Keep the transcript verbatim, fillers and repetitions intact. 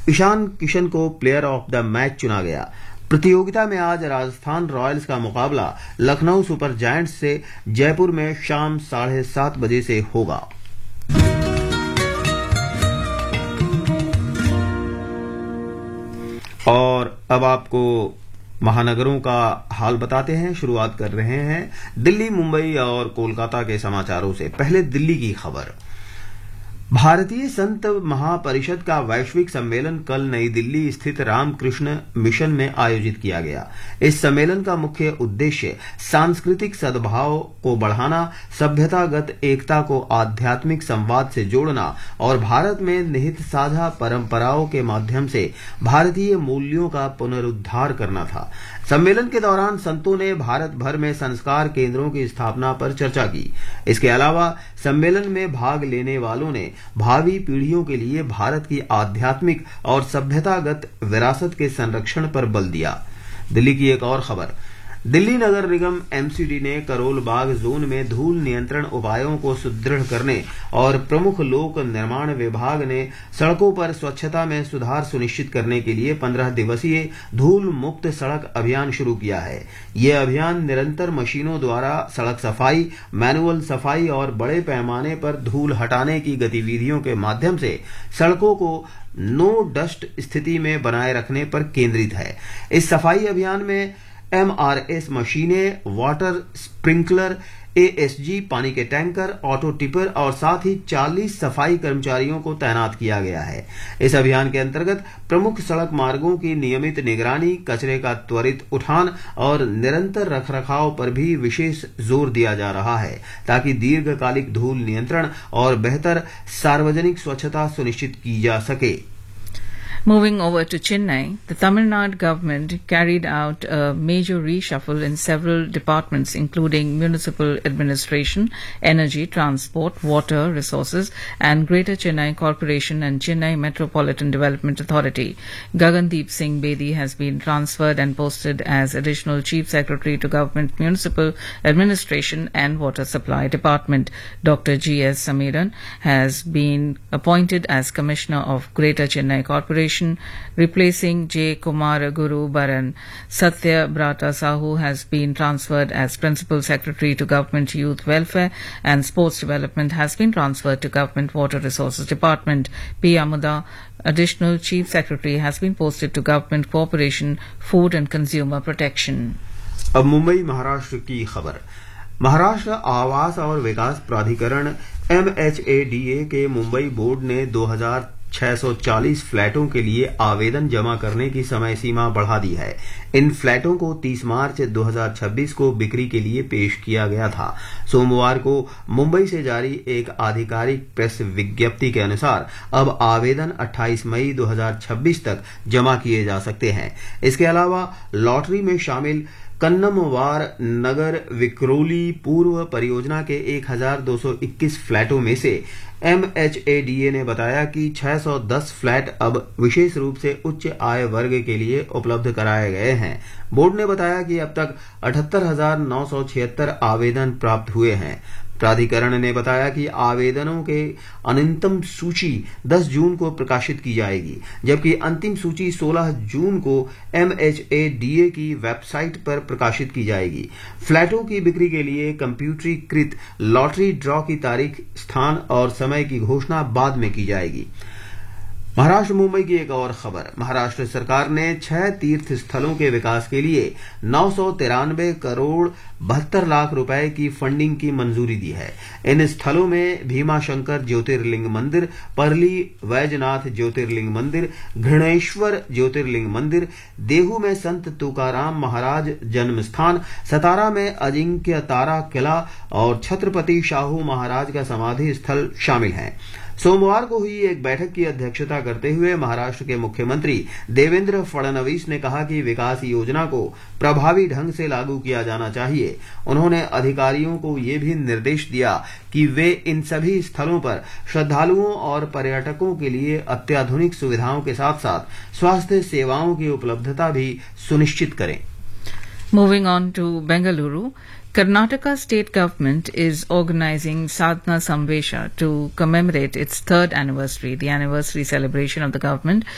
ईशान किशन को player of the match चुना गया। प्रतियोगिता में आज राजस्थान रॉयल्स का मुकाबला लखनऊ सुपर जायंट्स से जयपुर में शाम साढ़े सात बजे से होगा। और अब आपको महानगरों का हाल बताते हैं। शुरुआत कर रहे हैं दिल्ली, मुंबई और कोलकाता के समाचारों से। पहले दिल्ली की खबर। भारतीय संत महापरिषद का वैश्विक सम्मेलन कल नई दिल्ली स्थित रामकृष्ण मिशन में आयोजित किया गया। इस सम्मेलन का मुख्य उद्देश्य सांस्कृतिक सद्भाव को बढ़ाना, सभ्यतागत एकता को आध्यात्मिक संवाद से जोड़ना और भारत में निहित साझा परंपराओं के माध्यम से भारतीय मूल्यों का पुनरुद्धार करना था। सम्मेलन के दौरान संतों ने भारत भर में संस्कार केंद्रों की स्थापना पर चर्चा की। इसके अलावा सम्मेलन में भाग लेने वालों ने भावी पीढ़ियों के लिए भारत की आध्यात्मिक और सभ्यतागत विरासत के संरक्षण पर बल दिया। दिल्ली की एक और खबर। दिल्ली नगर निगम एमसीडी ने करोल बाग जोन में धूल नियंत्रण उपायों को सुदृढ़ करने और प्रमुख लोक निर्माण विभाग ने सड़कों पर स्वच्छता में सुधार सुनिश्चित करने के लिए पंद्रह दिवसीय धूल मुक्त सड़क अभियान शुरू किया है। यह अभियान निरंतर मशीनों द्वारा सड़क सफाई, मैनुअल सफाई और बड़े पैमाने पर धूल हटाने की गतिविधियों के माध्यम से सड़कों को नो डस्ट स्थिति में बनाए रखने पर केंद्रित है। इस सफाई अभियान में एमआरएस मशीनें, वाटर स्प्रिंकलर, एएसजी पानी के टैंकर, ऑटो टिपर और साथ ही चालीस सफाई कर्मचारियों को तैनात किया गया है। इस अभियान के अंतर्गत प्रमुख सड़क मार्गों की नियमित निगरानी, कचरे का त्वरित उठान और निरंतर रखरखाव पर भी विशेष जोर दिया जा रहा है ताकि दीर्घकालिक धूल नियंत्रण और बेहतर सार्वजनिक स्वच्छता सुनिश्चित की जा सके। Moving over to Chennai, the Tamil Nadu government carried out a major reshuffle in several departments including municipal administration, energy, transport, water resources and Greater Chennai Corporation and Chennai Metropolitan Development Authority. Gagandeep Singh Bedi has been transferred and posted as Additional Chief Secretary to Government Municipal Administration and Water Supply Department. Doctor G S Samiran has been appointed as Commissioner of Greater Chennai Corporation, replacing J. Kumar Guru Baran. Satya Brata Sahu has been transferred as Principal Secretary to Government Youth Welfare, and Sports Development has been transferred to Government Water Resources Department. P. Amuda, Additional Chief Secretary, has been posted to Government Cooperation, Food and Consumer Protection. अब मुंबई महाराष्ट्र की खबर। महाराष्ट्र आवास और विकास प्राधिकरण एमएचएडीए के Mumbai board ने दो हजार छह सौ चालीस फ्लैटों के लिए आवेदन जमा करने की समय सीमा बढ़ा दी है। इन फ्लैटों को तीस मार्च दो हजार छब्बीस को बिक्री के लिए पेश किया गया था। सोमवार को मुंबई से जारी एक आधिकारिक प्रेस विज्ञप्ति के अनुसार अब आवेदन अट्ठाईस मई दो हजार छब्बीस तक जमा किए जा सकते हैं। इसके अलावा लॉटरी में शामिल कन्नमवार नगर विक्रोली पूर्व परियोजना के एक हजार दो सौ इक्कीस फ्लैटों में से एमएचएडीए ने बताया कि छह सौ दस फ्लैट अब विशेष रूप से उच्च आय वर्ग के लिए उपलब्ध कराए गए हैं। बोर्ड ने बताया कि अब तक अठहत्तर हजार नौ सौ छिहत्तर आवेदन प्राप्त हुए हैं। प्राधिकरण ने बताया कि आवेदनों के अंतिम सूची दस जून को प्रकाशित की जाएगी, जबकि अंतिम सूची सोलह जून को एमएचएडीए की वेबसाइट पर प्रकाशित की जाएगी। फ्लैटों की बिक्री के लिए कंप्यूटरीकृत लॉटरी ड्रॉ की तारीख, स्थान और समय की घोषणा बाद में की जाएगी। महाराष्ट्र मुंबई की एक और खबर। महाराष्ट्र सरकार ने छह तीर्थ स्थलों के विकास के लिए नौ सौ तिरानवे करोड़ बहत्तर लाख रुपए की फंडिंग की मंजूरी दी है। इन स्थलों में भीमाशंकर ज्योतिर्लिंग मंदिर, परली वैजनाथ ज्योतिर्लिंग मंदिर, घृणेश्वर ज्योतिर्लिंग मंदिर, देहू में संत तुकाराम महाराज जन्म स्थान, सतारा में अजिंक्य तारा किला और छत्रपति शाहू महाराज का समाधि स्थल शामिल हैं। सोमवार को हुई एक बैठक की अध्यक्षता करते हुए महाराष्ट्र के मुख्यमंत्री देवेंद्र फडणवीस ने कहा कि विकास योजना को प्रभावी ढंग से लागू किया जाना चाहिए। उन्होंने अधिकारियों को ये भी निर्देश दिया कि वे इन सभी स्थलों पर श्रद्धालुओं और पर्यटकों के लिए अत्याधुनिक सुविधाओं के साथ साथ स्वास्थ्य सेवाओं की उपलब्धता भी सुनिश्चित करें। Moving on to Bengaluru, Karnataka state government is organizing Sadhana Samvesha to commemorate its third anniversary, the anniversary celebration of the government